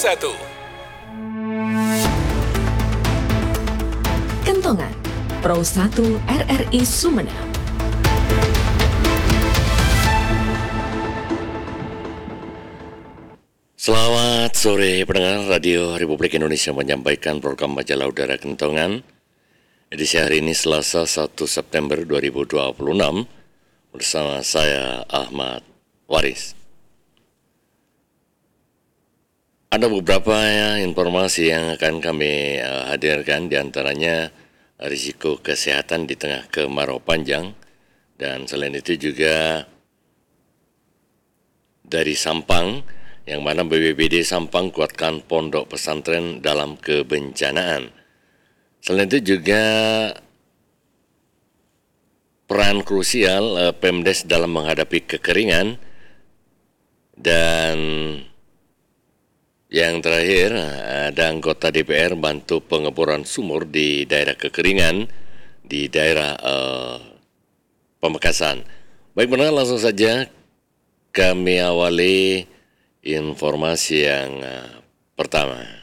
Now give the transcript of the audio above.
1. Kentongan Pro 1 RRI Sumeneb. Selamat sore pendengar Radio Republik Indonesia menyampaikan program Majalah Udara Kentongan. Edisi hari ini Selasa 1 September 2026 bersama saya Ahmad Waris. Ada beberapa informasi yang akan kami hadirkan, diantaranya risiko kesehatan di tengah kemarau panjang, dan selain itu juga dari Sampang, yang mana BPBD Sampang kuatkan pondok pesantren dalam kebencanaan. Selain itu juga peran krusial Pemdes dalam menghadapi kekeringan, dan yang terakhir, ada anggota DPR bantu pengeboran sumur di daerah kekeringan di daerah Pamekasan. Baik, benar, langsung saja kami awali informasi yang pertama.